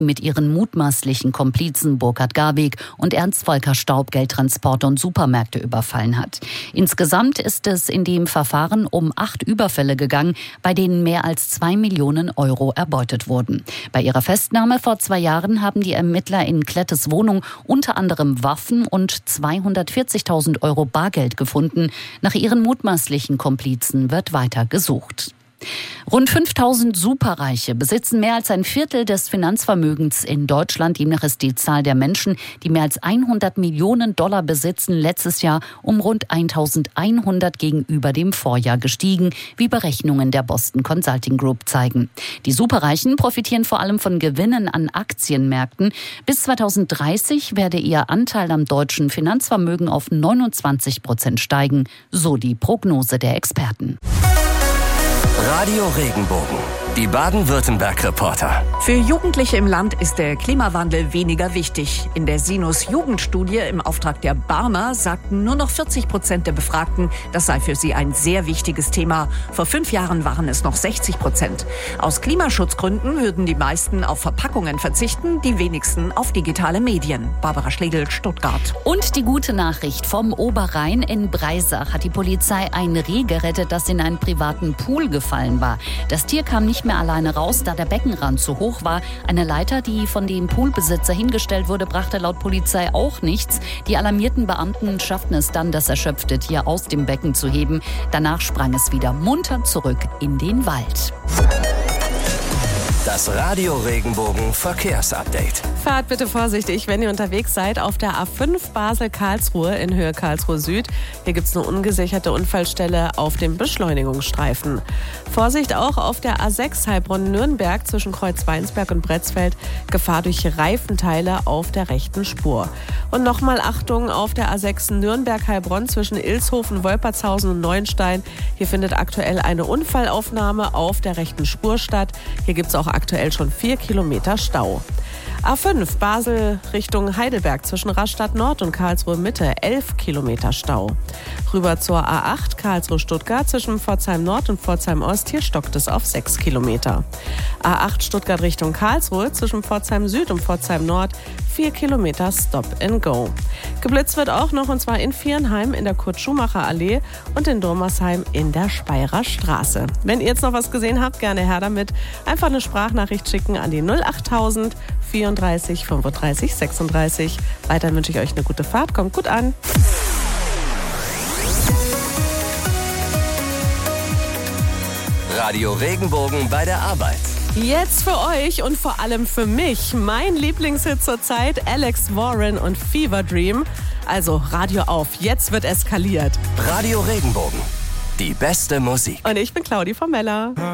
mit ihren mutmaßlichen Komplizen Burkhard Garweg und Ernst Volker Staub Geldtransporte und Supermärkte überfallen hat. Insgesamt ist es in dem Verfahren um 8 Überfälle gegangen, bei denen mehr als 2 Millionen Euro erbeutet wurden. Bei ihrer Festnahme vor 2 Jahren haben die Ermittler in Klettes Wohnung unter anderem Waffen und 240.000 Euro Bargeld gefunden. Nach ihren mutmaßlichen Komplizen wird weiter gesucht. Rund 5.000 Superreiche besitzen mehr als ein Viertel des Finanzvermögens in Deutschland. Demnach ist die Zahl der Menschen, die mehr als 100 Millionen Dollar besitzen, letztes Jahr um rund 1.100 gegenüber dem Vorjahr gestiegen, wie Berechnungen der Boston Consulting Group zeigen. Die Superreichen profitieren vor allem von Gewinnen an Aktienmärkten. Bis 2030 werde ihr Anteil am deutschen Finanzvermögen auf 29% steigen, so die Prognose der Experten. Radio Regenbogen, die Baden-Württemberg-Reporter. Für Jugendliche im Land ist der Klimawandel weniger wichtig. In der Sinus-Jugendstudie im Auftrag der Barmer sagten nur noch 40% der Befragten, das sei für sie ein sehr wichtiges Thema. Vor 5 Jahren waren es noch 60%. Aus Klimaschutzgründen würden die meisten auf Verpackungen verzichten, die wenigsten auf digitale Medien. Barbara Schlegel, Stuttgart. Und die gute Nachricht: vom Oberrhein in Breisach hat die Polizei ein Reh gerettet, das in einen privaten Pool gefallen war. Das Tier kam nicht mehr alleine raus, da der Beckenrand zu hoch war. Eine Leiter, die von dem Poolbesitzer hingestellt wurde, brachte laut Polizei auch nichts. Die alarmierten Beamten schafften es dann, das erschöpfte Tier aus dem Becken zu heben. Danach sprang es wieder munter zurück in den Wald. Das Radio Regenbogen Verkehrsupdate. Fahrt bitte vorsichtig, wenn ihr unterwegs seid auf der A5 Basel-Karlsruhe in Höhe Karlsruhe Süd. Hier gibt es eine ungesicherte Unfallstelle auf dem Beschleunigungsstreifen. Vorsicht auch auf der A6 Heilbronn-Nürnberg zwischen Kreuz-Weinsberg und Bretzfeld. Gefahr durch Reifenteile auf der rechten Spur. Und nochmal Achtung auf der A6 Nürnberg-Heilbronn zwischen Ilshofen, Wolpertshausen und Neuenstein. Hier findet aktuell eine Unfallaufnahme auf der rechten Spur statt. Hier gibt es auch aktuell schon 4 Kilometer Stau. A5 Basel Richtung Heidelberg zwischen Rastatt Nord und Karlsruhe Mitte 11 Kilometer Stau. Rüber zur A8 Karlsruhe-Stuttgart zwischen Pforzheim Nord und Pforzheim Ost. Hier stockt es auf 6 Kilometer. A8 Stuttgart Richtung Karlsruhe zwischen Pforzheim Süd und Pforzheim Nord 4 Kilometer Stop and Go. Geblitzt wird auch noch, und zwar in Viernheim in der Kurt-Schumacher-Allee und in Dormersheim in der Speyerer Straße. Wenn ihr jetzt noch was gesehen habt, gerne her damit. Einfach eine Sprachnachricht schicken an die 08000 34 35 36. Weiter wünsche ich euch eine gute Fahrt. Kommt gut an. Radio Regenbogen bei der Arbeit. Jetzt für euch und vor allem für mich mein Lieblingshit zurzeit, Alex Warren und Fever Dream. Also Radio auf, jetzt wird eskaliert. Radio Regenbogen, die beste Musik. Und ich bin Claudi von Meller.